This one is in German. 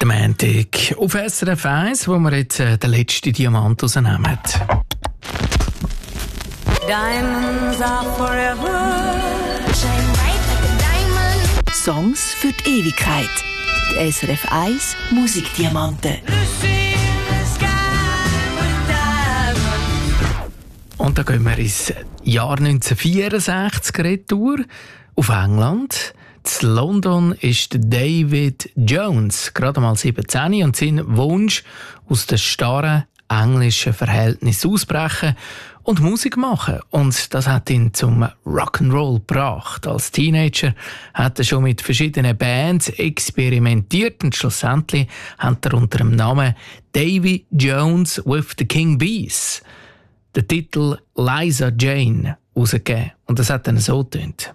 Der Montag auf SRF 1, wo wir jetzt den letzten Diamant rausnehmen. Diamonds are forever. Shine bright like a diamond. Songs für die Ewigkeit. Die SRF 1 Musikdiamanten. Und da gehen wir ins Jahr 1964 retour auf England. In London ist David Jones gerade mal 17 und sein Wunsch, aus den starren englischen Verhältnissen ausbrechen und Musik machen. Und das hat ihn zum Rock'n'Roll gebracht. Als Teenager hat er schon mit verschiedenen Bands experimentiert und schlussendlich hat er unter dem Namen Davy Jones with the King Bees den Titel Liza Jane rausgegeben. Und das hat dann so getönt.